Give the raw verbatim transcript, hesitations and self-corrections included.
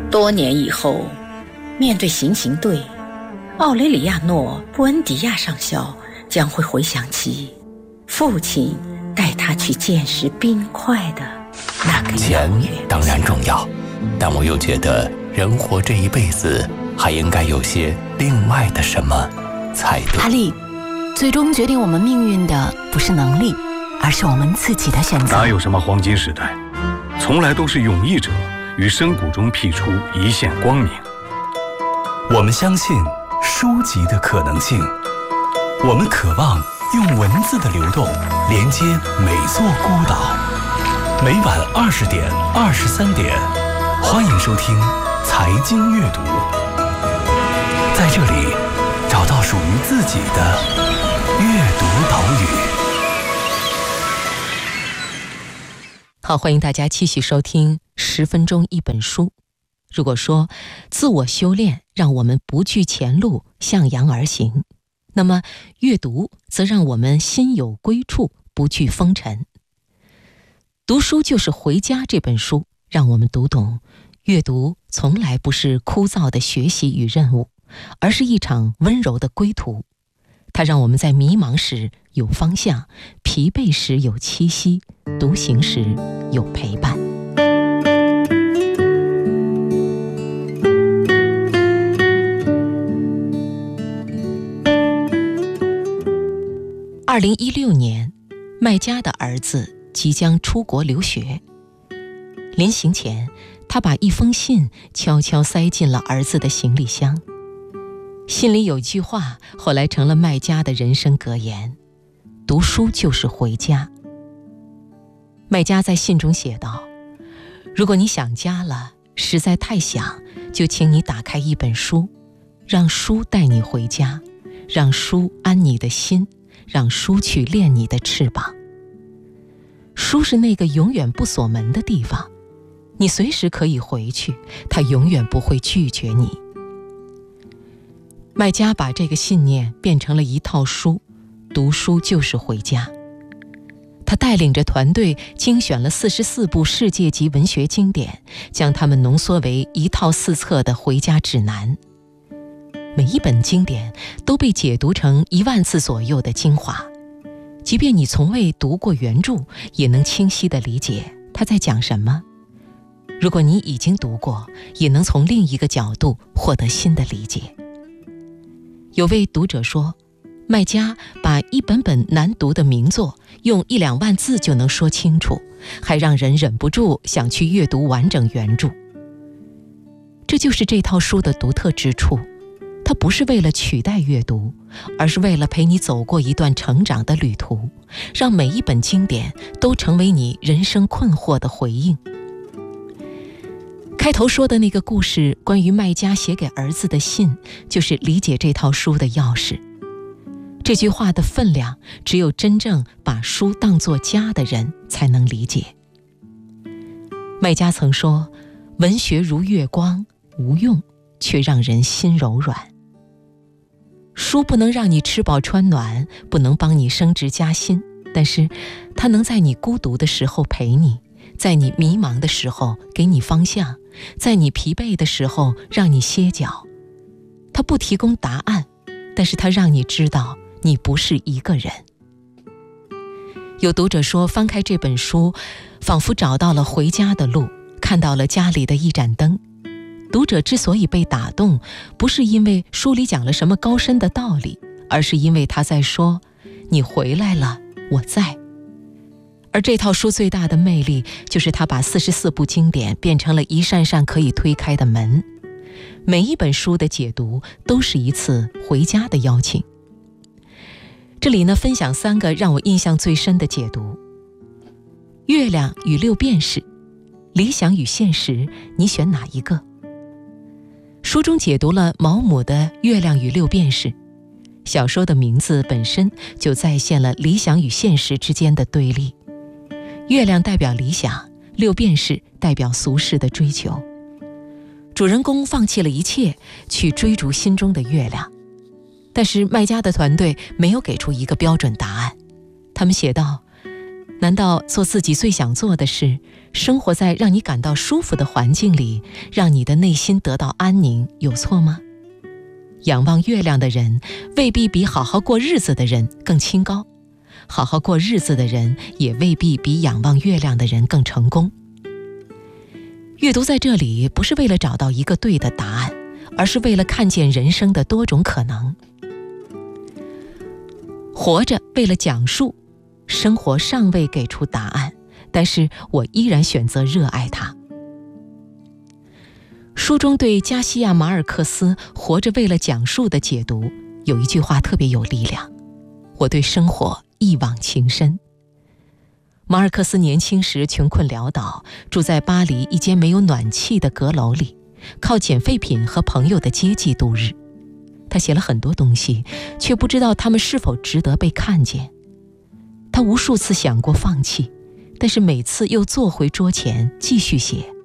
多年以后，面对行刑队，奥雷里亚诺·布恩迪亚上校将会回想起父亲带他去见识冰块的那个钱当然重要，但我又觉得人活这一辈子还应该有些另外的什么才对。 哈利，最终决定我们命运的不是能力，而是我们自己的选择。 哪有什么黄金时代，从来都是勇毅者于深谷中辟出一线光明。 我们相信书籍的可能性，我们渴望用文字的流动连接每座孤岛。每晚二十点、二十三点，欢迎收听财经阅读，在这里找到属于自己的阅读岛屿。 好，欢迎大家继续收听十分钟一本书。如果说自我修炼让我们不惧前路，向阳而行，那么阅读则让我们心有归处，不惧风尘。读书就是回家这本书让我们读懂，阅读从来不是枯燥的学习与任务，而是一场温柔的归途。它让我们在迷茫时有方向，疲惫时有栖息，独行时有陪伴。二零一六年，麦家的儿子即将出国留学。临行前，他把一封信悄悄塞进了儿子的行李箱。信里有句话，后来成了麦家的人生格言：读书就是回家。麦家在信中写道：如果你想家了，实在太想，就请你打开一本书，让书带你回家，让书安你的心，让书去练你的翅膀。书是那个永远不锁门的地方，你随时可以回去，它永远不会拒绝你。麦家把这个信念变成了一套书，读书就是回家。他带领着团队精选了四十四部世界级文学经典，将它们浓缩为一套四册的回家指南。每一本经典都被解读成一万次左右的精华，即便你从未读过原著，也能清晰地理解他在讲什么。如果你已经读过，也能从另一个角度获得新的理解。有位读者说，麦家把一本本难读的名作用一两万字就能说清楚，还让人忍不住想去阅读完整原著。这就是这套书的独特之处，它不是为了取代阅读，而是为了陪你走过一段成长的旅途，让每一本经典都成为你人生困惑的回应。开头说的那个故事，关于麦家写给儿子的信，就是理解这套书的钥匙。这句话的分量，只有真正把书当作家的人才能理解。麦家曾说，文学如月光，无用，却让人心柔软。书不能让你吃饱穿暖，不能帮你升职加薪，但是它能在你孤独的时候陪你，在你迷茫的时候给你方向，在你疲惫的时候让你歇脚。它不提供答案，但是它让你知道你不是一个人。有读者说，翻开这本书，仿佛找到了回家的路，看到了家里的一盏灯。读者之所以被打动，不是因为书里讲了什么高深的道理，而是因为他在说，你回来了，我在。而这套书最大的魅力，就是他把四十四部经典变成了一扇扇可以推开的门。每一本书的解读都是一次回家的邀请。这里呢，分享三个让我印象最深的解读。月亮与六便士，理想与现实，你选哪一个？书中解读了毛姆的《月亮与六便士》，小说的名字本身就再现了理想与现实之间的对立。月亮代表理想，六便士代表俗世的追求。主人公放弃了一切，去追逐心中的月亮。但是麦家的团队没有给出一个标准答案。他们写道， 难道做自己最想做的事，生活在让你感到舒服的环境里，让你的内心得到安宁，有错吗？仰望月亮的人未必比好好过日子的人更清高，好好过日子的人也未必比仰望月亮的人更成功。阅读在这里不是为了找到一个对的答案，而是为了看见人生的多种可能。活着为了讲述，生活尚未给出答案，但是我依然选择热爱它。书中对加西亚马尔克斯活着为了讲述的解读，有一句话特别有力量，我对生活一往情深。马尔克斯年轻时穷困潦倒，住在巴黎一间没有暖气的阁楼里，靠捡废品和朋友的接济度日。他写了很多东西，却不知道他们是否值得被看见。他无数次想过放弃，但是每次又坐回桌前继续写。